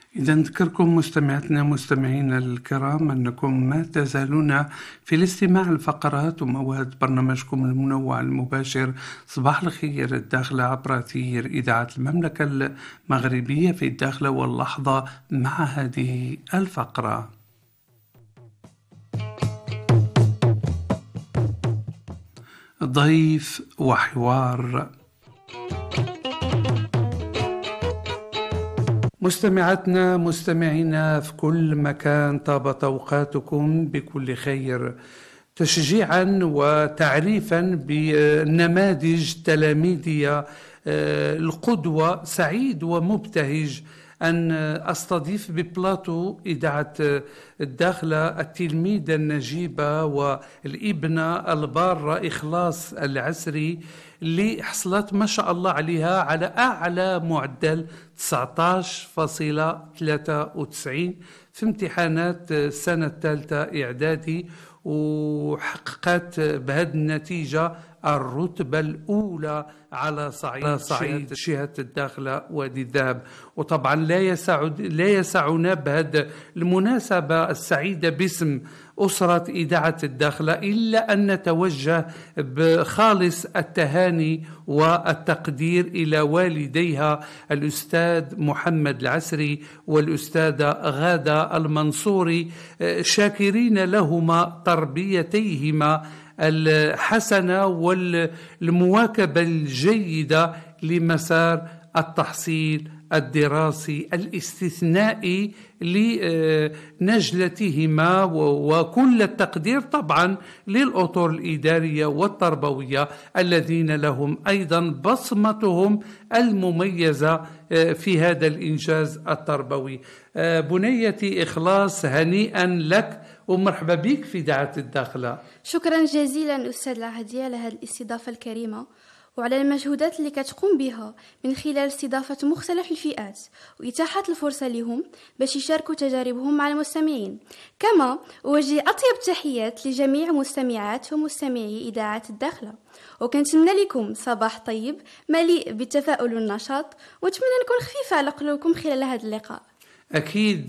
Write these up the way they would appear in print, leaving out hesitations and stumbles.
إذا نذكركم مستمعينا الكرام أنكم ما تزالون في الاستماع الفقرات ومواد برنامجكم المنوع المباشر صباح الخير الداخلة عبر أثير إذاعة المملكة المغربية في الداخلة واللحظة مع هذه الفقرة. ضيف وحوار. مستمعينا في كل مكان، طابت أوقاتكم بكل خير. تشجيعا وتعريفا بالنماذج التلاميذية القدوة، سعيد ومبتهج أن أستضيف ببلاطو إذاعة الداخلة التلميذة النجيبة والابنة البارة إخلاص العسري، اللي حصلت ما شاء الله عليها على أعلى معدل 19.93 في امتحانات السنة الثالثة إعدادي، وحققت بهذه النتيجة الرتبة الأولى على صعيد شهادة الداخلة وادي الذهب. وطبعا لا يسعنا بهذه المناسبة السعيدة باسم أسرة إذاعة الداخلة إلا أن نتوجه بخالص التهاني والتقدير إلى والديها الأستاذ محمد العسري والأستاذة غادة المنصوري، شاكرين لهما تربيتيهما الحسنة والمواكبة الجيدة لمسار التحصيل الدراسي الاستثنائي لنجلتهما، وكل التقدير طبعا للأطر الإدارية والتربوية الذين لهم أيضا بصمتهم المميزة في هذا الإنجاز التربوي. بنيتي إخلاص، هنيئا لك ومرحبا بك في إذاعة الداخلة. شكرا جزيلا أستاذ العهدي على هذه الاستضافة الكريمة وعلى المجهودات اللي كتقوم بها من خلال استضافة مختلف الفئات وإتاحة الفرصة لهم باش يشاركوا تجاربهم مع المستمعين. كما أوجه أطيب تحيات لجميع مستمعات ومستمعي إذاعة الداخلة، وكنتمنى لكم صباح طيب مليء بالتفاؤل والنشاط، ونتمنى نكون خفيفة على قلوبكم خلال هذا اللقاء. أكيد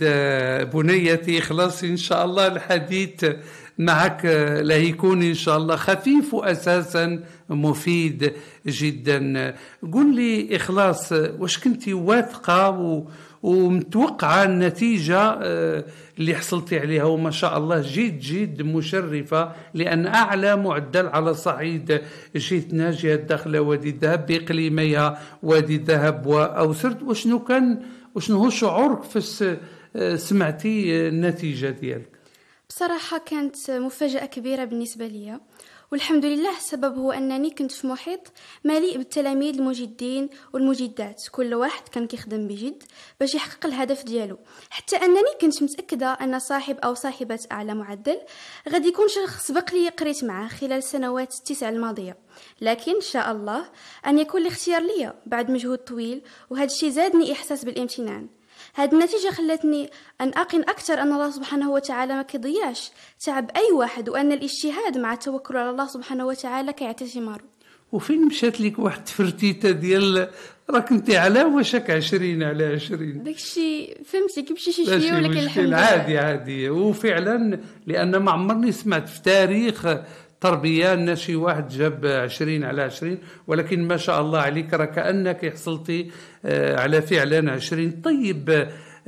بنيتي إخلاص، إن شاء الله الحديث معك لا يكون إن شاء الله خفيف وأساسا مفيد جدا. قل لي إخلاص، واش كنتي واثقة ومتوقعة النتيجة اللي حصلتي عليها؟ وما شاء الله جد مشرفة، لأن أعلى معدل على صعيد جهتنا جهة الداخلة وادي الذهب بإقليميها وادي الذهب وأوسرد. وشنو هو شعورك في سمعتي النتيجة ديالك؟ بصراحة كانت مفاجأة كبيرة بالنسبة لي، والحمد لله. السبب هو أنني كنت في محيط مليء بالتلاميذ المجدين والمجدات، كل واحد كان كيخدم بجد باش يحقق الهدف ديالو. حتى أنني كنت متأكدة أن صاحب أو صاحبة أعلى معدل غادي يكون شخص سبق لي قريت معاه خلال السنوات 9 الماضية، لكن إن شاء الله أن يكون الاختيار لي بعد مجهود طويل، وهذا الشيء زادني إحساس بالامتنان. هذه النتيجة خلتني أن أقن أكثر أن الله سبحانه وتعالى ما كيضيعش تعب أي واحد، وأن الاجتهاد مع التوكل على الله سبحانه وتعالى كيعطي ثماره. وفين مشات لك واحد تفرتيته ديال راك انت على وشك 20/20؟ داكشي فهمتي كيمشي شي شويه، ولكن الحمد لله عادي. وفعلا لأن ما عمرني سمعت في تاريخ تربية أن شي واحد جاب 20/20، ولكن ما شاء الله عليك راه كأنك حصلتي على فعلا 20. طيب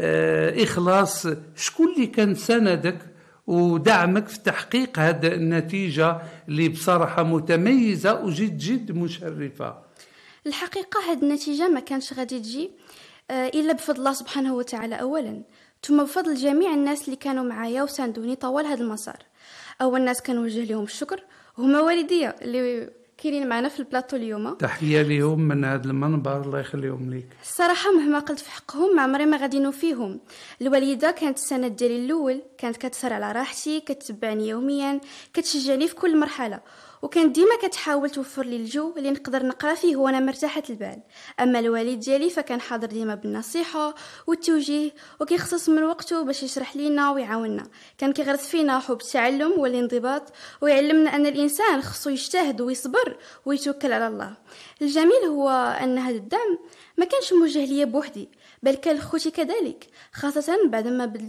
إخلاص، شكون اللي كان سندك ودعمك في تحقيق هذه النتيجة اللي بصراحة متميزة وجد مشرفة؟ الحقيقة هذه النتيجة ما كانش غادي تجي إلا بفضل الله سبحانه وتعالى أولا، ثم بفضل جميع الناس اللي كانوا معايا وساندوني طوال هذا المسار. أول ناس كنوجه لهم الشكر هما والدي اللي كاينين معنا في البلاطو اليوم. تحية لهم من هذا المنبر، الله يخليهم ليك. الصراحة مهما قلت في حقهم ما عمري ما غادي نوفيهم. الوالدة كانت السند ديالي الأول، كانت كتسهر على راحتي، كتتبعني يوميا، كتشجعني في كل مرحلة، وكانت ديما كتحاول توفر لي الجو اللي نقدر نقرا فيه وانا مرتاحه البال. اما الوالد ديالي فكان حاضر ديما بالنصيحه والتوجيه، وكيخصص من وقته باش يشرح لينا ويعاوننا. كان كيغرس فينا حب التعلم والانضباط، ويعلمنا ان الانسان خصو يجتهد ويصبر ويتوكل على الله. الجميل هو ان هذا الدعم ما كانش موجه ليا بوحدي، بل كان لخوتي كذلك، خاصه بعد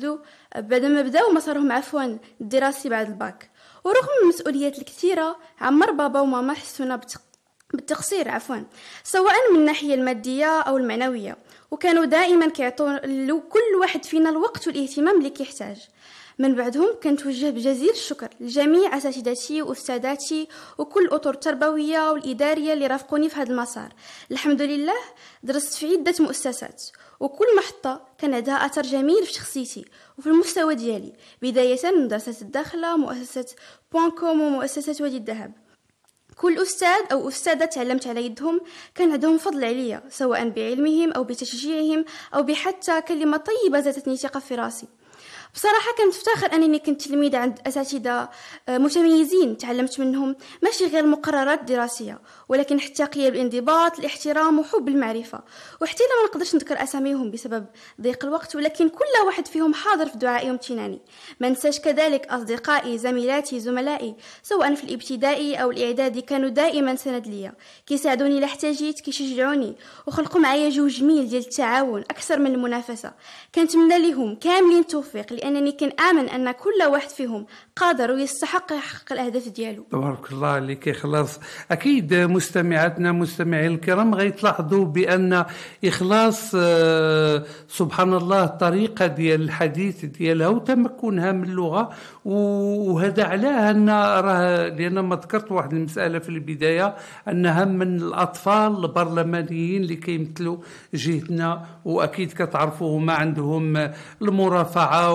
ما بداو مسارهم الدراسي بعد الباك. ورغم المسؤوليات الكثيره عمر بابا وماما حسونا بالتقصير سواء من الناحيه الماديه او المعنويه، وكانوا دائما كيعطوا كل واحد فينا الوقت والاهتمام اللي كيحتاج. من بعدهم كنتوجه بجزيل الشكر لجميع اساتذتي واستاذاتي وكل الاطر التربويه والاداريه اللي رافقوني في هذا المسار. الحمد لله درست في عده مؤسسات، وكل محطه كان عندها اثر جميل في شخصيتي وفي المستوى ديالي، بدايه من مدرسه الداخله، مؤسسه بوانكوم، ومؤسسه وادي الذهب. كل أستاذ أو أستاذة تعلمت على يدهم كان عندهم فضل عليا، سواء بعلمهم أو بتشجيعهم أو بحتى كلمة طيبة زادتني ثقة في راسي. بصراحة كنت افتخر أنني كنت تلميذة عند أساتذة متميزين تعلمت منهم، ماشي غير مقررات دراسية، ولكن حتى قيم الانضباط، الاحترام وحب المعرفة. وحتى لما نقدرش نذكر أساميهم بسبب ضيق الوقت، ولكن كل واحد فيهم حاضر في دعائي وامتناني. ما ننساش كذلك أصدقائي، زميلاتي، زملائي، سواء في الابتدائي أو الإعدادي، كانوا دائما سند ليا، كيساعدوني إلا احتاجيت، كيشجعوني، وخلقوا معايا جو جميل ديال التعاون أكثر من المنافسة. كنتمنى لهم كاملين التوفيق، لأنني كنآمن أن كل واحد فيهم قادر ويستحق يحقق الأهداف ديالو. تبارك الله عليك. إخلاص أكيد مستمعاتنا مستمعين الكرام غيتلاحظوا بأن إخلاص سبحان الله الطريقة ديال الحديث ديالها وتمكنها من اللغة، وهذا علاه أن راه لأن ما ذكرت واحد المسألة في البداية أنها من الأطفال البرلمانيين اللي كيمثلوا جهتنا، وأكيد كتعرفوا هما عندهم المرافعة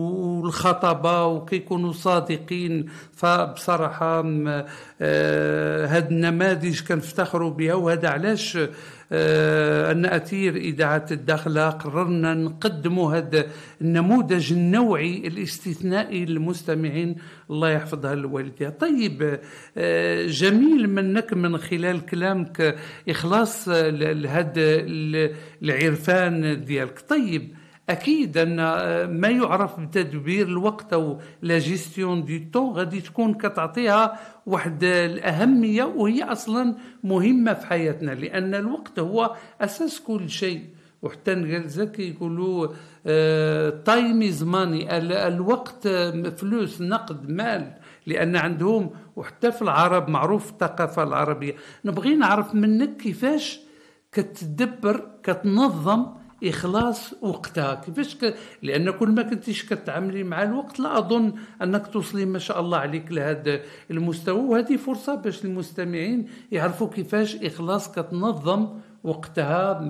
والخطبة وكيكونوا صادقين. فبصراحة هاد النماذج كنفتخروا بها، وهذا علاش أن أثير إذاعة الداخلة قررنا نقدموا هذا النموذج النوعي الاستثنائي للمستمعين، الله يحفظها لوالديها. طيب جميل منك من خلال كلامك إخلاص لهذا العرفان ديالك. طيب أكيد أن ما يعرف بتدبير الوقت أو لا جيستيون دي طون غادي تكون كتعطيها واحد الأهمية، وهي أصلا مهمة في حياتنا، لأن الوقت هو أساس كل شيء. وحتى الانجليزة كيقولوا تايم از ماني، الوقت فلوس، نقد، مال، لأن عندهم. وحتى في العرب معروف الثقافة العربية. نبغي نعرف منك كيفاش كتدبر كتنظم إخلاص وقتها، كيفاش لأن كل ما كنتيش كتعاملي مع الوقت لا أظن أنك توصلي ما شاء الله عليك لهذا المستوى. وهذه فرصة باش المستمعين يعرفوا كيفاش إخلاص كتنظم وقتها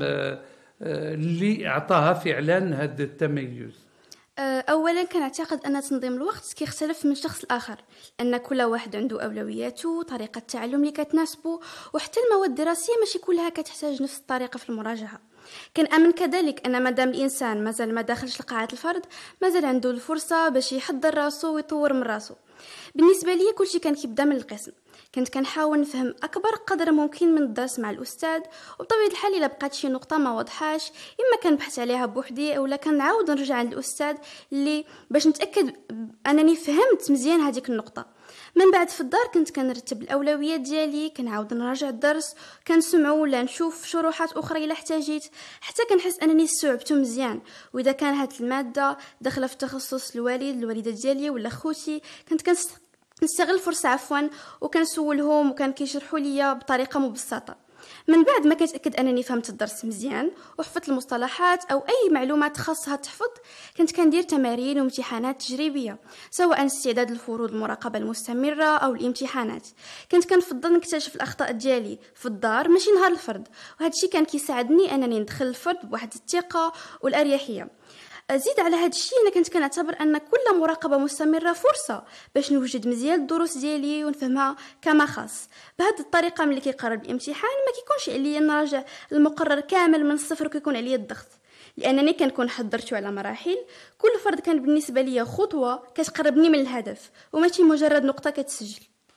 اللي أعطاها فعلا هذا التميز. اولا كنعتقد ان تنظيم الوقت كيختلف من شخص لاخر، لان كل واحد عنده اولوياته، طريقه التعلم اللي كتناسبه، وحتى المواد الدراسيه ماشي كلها كتحتاج نفس الطريقه في المراجعه. كنآمن كذلك ان مادام الانسان مازال ما داخلش لقاعه الفرد، مازال عنده الفرصه باش يحضر راسو ويطور من راسو. بالنسبه لي كلشي كان كيبدا من القسم، كنت كنحاول نفهم اكبر قدر ممكن من الدرس مع الاستاذ، وبطبيعه الحال الا بقات شي نقطه ما وضحاش اما كنبحث عليها بوحدي اولا كنعاود نرجع عند الاستاذ اللي باش نتاكد انني فهمت مزيان هذيك النقطه. من بعد في الدار كنت كنرتب الاولويات ديالي، كنعاود نراجع الدرس، كنسمع ولا نشوف شروحات اخرى الا احتاجيت، حتى كنحس انني استوعبته مزيان. واذا كان هاد الماده داخله في تخصص الوالده ديالي ولا خوتي، كنت نستغل الفرصه وكنسولهم وكان كيشرحوا لي بطريقه مبسطه. من بعد ما كنتاكد انني فهمت الدرس مزيان وحفظت المصطلحات او اي معلومات خاصها تحفظ، كنت كندير تمارين وامتحانات تجريبيه، سواء استعداد الفروض، المراقبه المستمره او الامتحانات. كنت كنفضل نكتشف الاخطاء ديالي في الدار ماشي نهار الفرد، وهذا الشيء كان كيساعدني انني ندخل الفرد بواحد الثقه والاريحيه. زيد على هذا الشيء انا كنت كنعتبر ان كل مراقبه مستمره فرصه باش نوجد مزيان الدروس ديالي ونفهمها كما خاص. بهذه الطريقه ملي كيقرب الامتحان ما كيكونش عليا نراجع المقرر كامل من الصفر وكيكون عليا الضغط، لانني كنكون حضرته على مراحل. كل فرد كان بالنسبه لي خطوه كتقربني من الهدف وماشي مجرد نقطه كتسجل.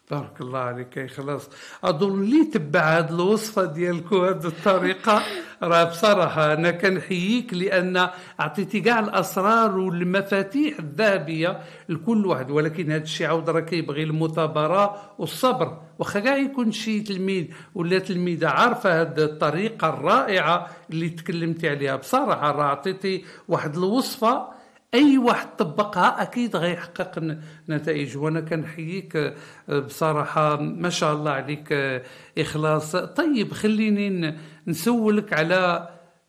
بارك الله عليك. خلاص اظن اللي تبع هذه الوصفه ديالك وهذه الطريقه راه بصراحه انا كنحييك، لان اعطيتي كاع الاسرار والمفاتيح الذهبيه لكل واحد. ولكن هذا الشيء عاود راه كيبغي المثابره والصبر. واخا كاع يكون شي تلميذ ولا تلميذه عارفه هذه الطريقه الرائعه اللي تكلمتي عليها، بصراحه راه اعطيتي واحد الوصفه اي واحد طبقها اكيد غيحقق نتائج. وانا كنحييك بصراحه، ما شاء الله عليك اخلاص. طيب خليني نسولك على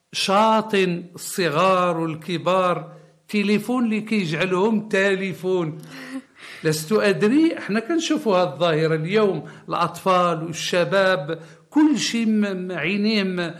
شاطن الصغار والكبار، تليفون اللي كيجعلهم تليفون. لست ادري، احنا كنشوفوا هذه الظاهره اليوم، الاطفال والشباب كل شيء عينيهم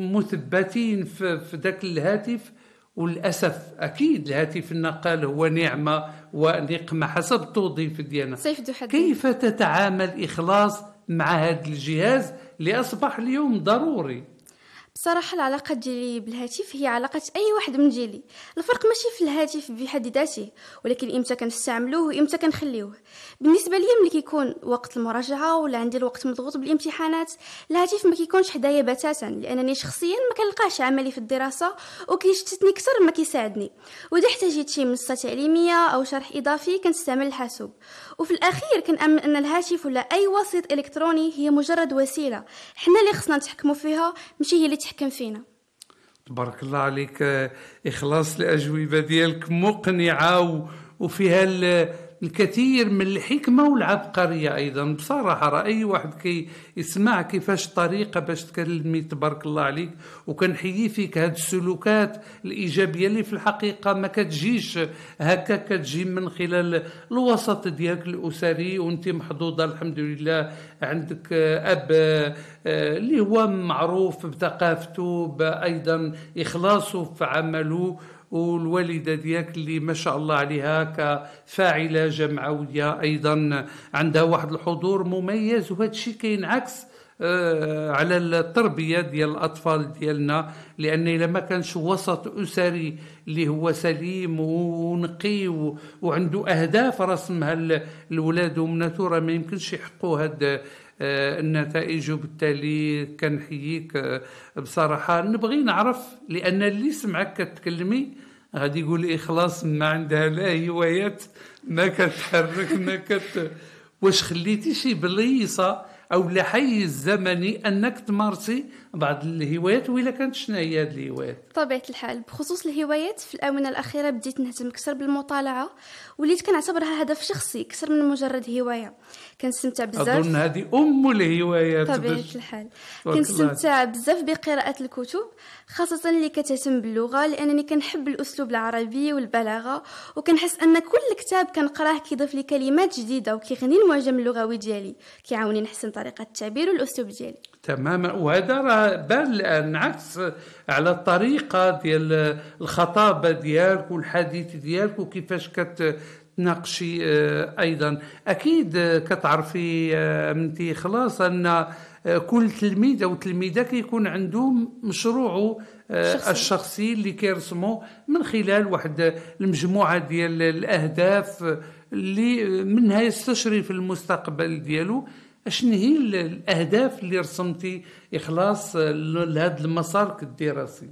مثبتين في ذاك الهاتف. وللأسف أكيد الهاتف النقال هو نعمة ونقمة حسب التوظيف ديالنا. كيف تتعامل إخلاص مع هذا الجهاز اللي أصبح اليوم ضروري؟ بصراحة العلاقة ديالي بالهاتف هي علاقة أي واحد من جيلي. الفرق ماشي في الهاتف بحد ذاته، ولكن إمتى كنستعملوه وإمتى كنخليوه. بالنسبة لي ملي كيكون وقت المراجعة ولا عندي الوقت مضغوط بالامتحانات، الهاتف ما كيكونش حدايا بتاتا، لأنني شخصيا ما كنلقاش عملي في الدراسة وكيشتتني أكثر ما كيساعدني. وإذا احتاجيت شي منصة تعليمية أو شرح إضافي كنستعمل الحاسوب. وفي الأخير كنأمن أن الهاتف ولا أي وسيط إلكتروني هي مجرد وسيلة، حنا اللي خصنا نتحكموا فيها ماشي هي اللي تحكم فينا. تبارك الله عليك إخلاص. الأجوبة ديالك مقنعة وفيها الكثير من الحكمة والعبقرية أيضا. بصراحة رأى أي واحد كي يسمع كيفاش طريقة باش تكلمي، تبارك الله عليك. وكنحيي فيك هاد السلوكات الإيجابية اللي في الحقيقة ما كتجيش هكا، كتجي من خلال الوسط ديالك الأسري. وانت محظوظة الحمد لله، عندك أب اللي هو معروف بثقافته، أيضا إخلاصه في عمله، والوالدة ديالك اللي ما شاء الله عليها كفاعلة جمعوية أيضا عندها واحد الحضور مميز. وهذا الشيء كينعكس على التربية ديال الأطفال ديالنا، لأن إلا ما كانش وسط أسري اللي هو سليم ونقي وعنده أهداف رسمها الولاد ومناثورة، ما يمكنش يحققوا هاد النتائج. وبالتالي كنحييك بصراحة. نبغي نعرف، لأن اللي سمعك كتكلمي غادي يقول إخلاص ما عندها لا هوايات، ما كتحرك واش خليتي شي بليصة أو لحيز زمني أنك تمارسي بعض الهوايات؟ وإلا كانت شنو هي هذه الهوايات؟ بطبيعة الحال بخصوص الهوايات، في الآونة الأخيرة بديت نهتم أكثر بالمطالعة، وليت كنعتبرها هدف شخصي أكثر من مجرد هواية. كنستمتع بزاف، أظن هذه أم الهوايات. بطبيعة الحال كنستمتع بزاف بقراءة الكتب، خاصة اللي كتهتم باللغة، لأنني كنحب الأسلوب العربي والبلاغة. وكنحس أن كل كتاب كنقراه كيضيف لي كلمات جديدة وكيغني المعجم اللغوي ديالي، كيعاوني نحسن طريقة التعبير والأسلوب ديالي. تماما. وهذا راه بان الآن عكس على الطريقة ديال الخطابة ديالك والحديث ديالك وكيفاش كتناقشي. أيضا أكيد كتعرفي منتي خلاص أن كل تلميذ أو تلميذة كيكون عندهم مشروعه الشخصي اللي كيرسمه من خلال واحد المجموعة ديال الأهداف اللي منها يستشري في المستقبل ديالو. اشنو هي الأهداف اللي رسمتي إخلاص لهذا المسار الدراسي؟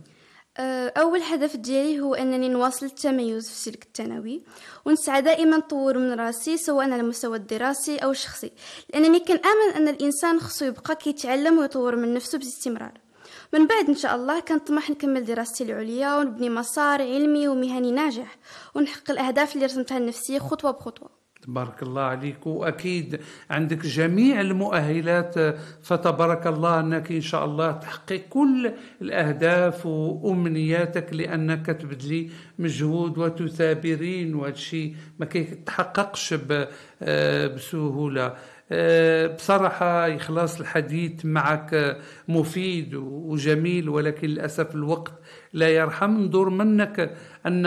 أول هدف ديالي هو أنني نواصل التميز في السلك الثانوي، ونسعى دائما نطور من راسي سواء على المستوى الدراسي أو الشخصي، لأنني كنآمن أن الإنسان خصو يبقى كيتعلم ويطور من نفسه باستمرار. من بعد إن شاء الله كنطمح نكمل دراستي العليا ونبني مسار علمي ومهني ناجح، ونحقق الأهداف اللي رسمتها لنفسي خطوة بخطوة. تبارك الله عليك. وأكيد عندك جميع المؤهلات، فتبارك الله أنك إن شاء الله تحقق كل الأهداف وأمنياتك، لأنك تبذلي مجهود وتثابرين، وهذا الشيء ما كيتحققش بسهولة. بصراحة إخلاص الحديث معك مفيد وجميل، ولكن للأسف الوقت لا يرحم. ندور منك أن